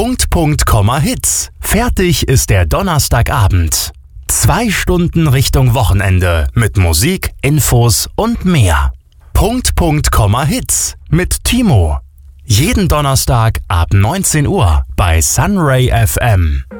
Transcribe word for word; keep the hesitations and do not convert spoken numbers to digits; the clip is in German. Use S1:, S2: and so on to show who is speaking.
S1: Punkt, Punkt, Komma, Hits. Fertig ist der Donnerstagabend. Zwei Stunden Richtung Wochenende mit Musik, Infos und mehr. Punkt, Punkt, Komma, Hits mit Timo. Jeden Donnerstag ab neunzehn Uhr bei Sunray F M.